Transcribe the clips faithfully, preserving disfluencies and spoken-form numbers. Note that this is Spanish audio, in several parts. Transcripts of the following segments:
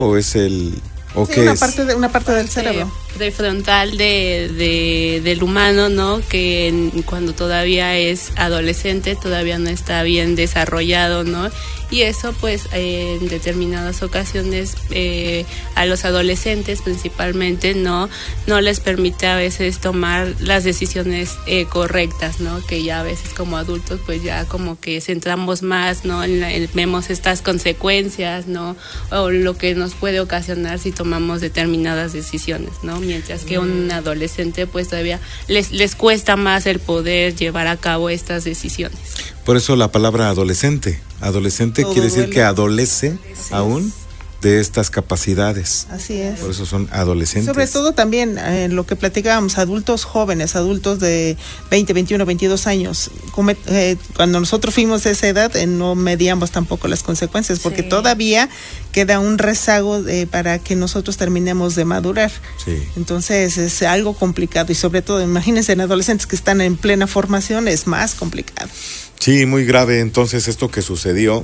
o es el o sí, qué una es? parte de una parte del cerebro prefrontal de, de del humano, ¿no? Que en, cuando todavía es adolescente todavía no está bien desarrollado, ¿no? Y eso pues eh, en determinadas ocasiones eh, a los adolescentes principalmente no no les permite a veces tomar las decisiones eh, correctas, ¿no? Que ya a veces como adultos pues ya como que centramos más, ¿no? En la, en, vemos estas consecuencias, ¿no? O lo que nos puede ocasionar si tomamos determinadas decisiones, ¿no? Mientras que un adolescente pues todavía les les cuesta más el poder llevar a cabo estas decisiones. Por eso la palabra adolescente. Adolescente Todo quiere decir duele. que adolece aún de estas capacidades. Así es. Por eso son adolescentes. Sobre todo también en eh, lo que platicábamos, adultos jóvenes, adultos de veinte, veintiuno, veintidós años. Come, eh, cuando nosotros fuimos de esa edad, eh, no medíamos tampoco las consecuencias, porque sí. todavía queda un rezago eh, para que nosotros terminemos de madurar. Sí. Entonces es algo complicado y sobre todo, imagínense en adolescentes que están en plena formación, es más complicado. Sí, muy grave. Entonces esto que sucedió,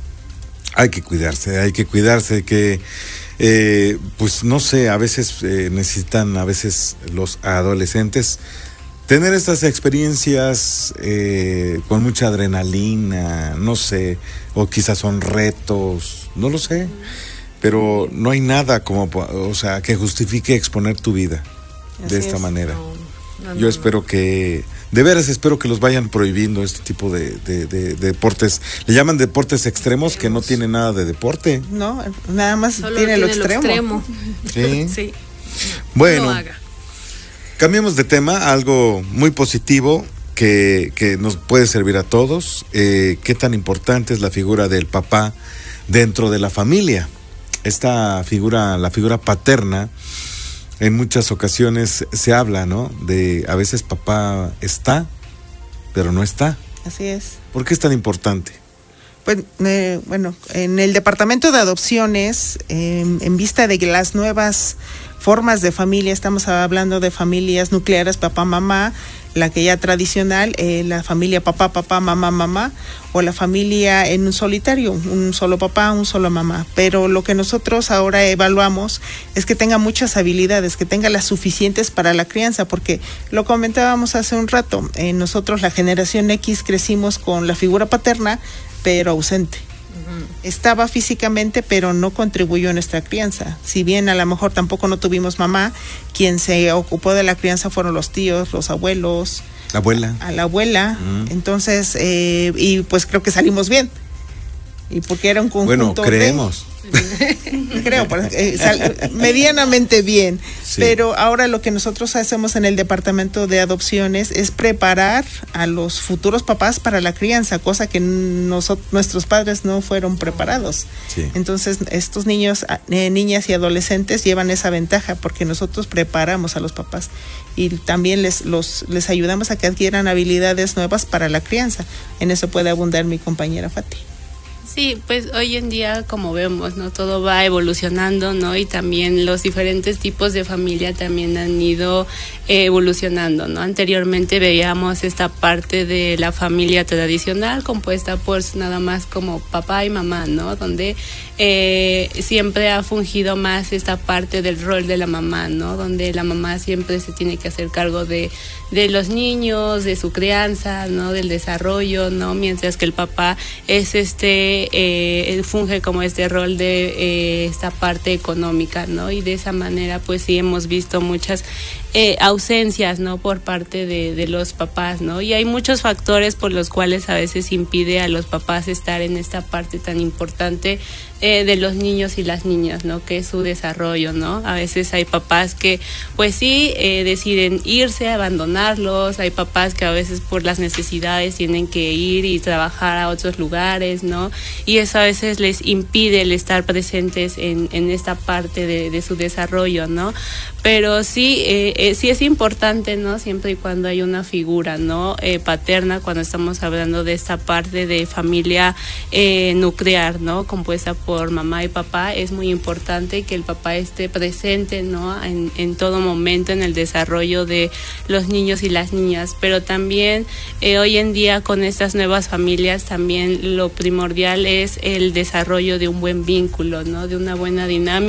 hay que cuidarse, hay que cuidarse, que eh, pues no sé, a veces eh, necesitan, a veces los adolescentes tener estas experiencias eh, con mucha adrenalina, no sé, o quizás son retos, no lo sé, pero no hay nada como, o sea, que justifique exponer tu vida Así de esta es. manera. No, no, Yo no. espero que, de veras espero que los vayan prohibiendo este tipo de, de, de, de deportes. Le llaman deportes extremos, que no tienen nada de deporte. No, nada más Solo tiene lo tiene extremo. Sí. Sí. Bueno, No haga. cambiemos de tema a algo muy positivo que, que nos puede servir a todos. Eh, ¿Qué tan importante es la figura del papá dentro de la familia? Esta figura, la figura paterna, en muchas ocasiones se habla, ¿no? De a veces papá está, pero no está. Así es. ¿Por qué es tan importante? Pues, eh, bueno, en el departamento de adopciones, eh, en vista de que las nuevas formas de familia, estamos hablando de familias nucleares, papá, mamá, la que ya tradicional, eh, la familia papá, papá, mamá, mamá, o la familia en un solitario, un solo papá, un solo mamá. Pero lo que nosotros ahora evaluamos es que tenga muchas habilidades, que tenga las suficientes para la crianza, porque lo comentábamos hace un rato, eh, nosotros la generación X crecimos con la figura paterna, pero ausente. Estaba físicamente, pero no contribuyó a nuestra crianza. Si bien a lo mejor tampoco no tuvimos mamá, quien se ocupó de la crianza fueron los tíos, los abuelos, La abuela. a la abuela. Mm. Entonces, eh, y pues creo que salimos bien. Y porque era un Bueno, conjunto creemos. de, creo, pues, eh, sal, medianamente bien. Sí. Pero ahora lo que nosotros hacemos en el departamento de adopciones es preparar a los futuros papás para la crianza, cosa que nosotros, nuestros padres no fueron preparados. Sí. Entonces, estos niños, eh, niñas y adolescentes llevan esa ventaja porque nosotros preparamos a los papás y también les los les ayudamos a que adquieran habilidades nuevas para la crianza. En eso puede abundar mi compañera Fati. Sí, pues hoy en día, como vemos, ¿no? Todo va evolucionando, ¿no? Y también los diferentes tipos de familia también han ido eh, evolucionando, ¿no? Anteriormente veíamos esta parte de la familia tradicional compuesta por nada más como papá y mamá, ¿no? Donde eh, siempre ha fungido más esta parte del rol de la mamá, ¿no? Donde la mamá siempre se tiene que hacer cargo de, de los niños, de su crianza, ¿no? Del desarrollo, ¿no? Mientras que el papá es este Eh, funge como este rol de eh, esta parte económica, ¿no? Y de esa manera pues sí hemos visto muchas eh, ausencias, ¿no? Por parte de, de los papás, ¿no? Y hay muchos factores por los cuales a veces impide a los papás estar en esta parte tan importante eh, de los niños y las niñas, ¿no? Que es su desarrollo, ¿no? A veces hay papás que pues sí eh, deciden irse, abandonarlos, hay papás que a veces por las necesidades tienen que ir y trabajar a otros lugares, ¿no? Y eso a veces les impide el estar presentes en, en esta parte de, de su desarrollo, ¿no? Pero sí, eh, eh, sí es importante, ¿no? Siempre y cuando hay una figura, ¿no? Eh, paterna, cuando estamos hablando de esta parte de familia eh, nuclear, ¿no? Compuesta por mamá y papá, es muy importante que el papá esté presente, ¿no? En, en todo momento en el desarrollo de los niños y las niñas. Pero también eh, hoy en día con estas nuevas familias también lo primordial es el desarrollo de un buen vínculo, ¿no? De una buena dinámica.